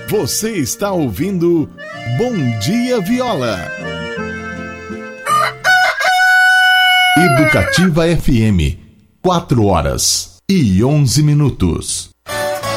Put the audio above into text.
Você está ouvindo Bom Dia Viola. Educativa FM, 4 horas e 11 minutos.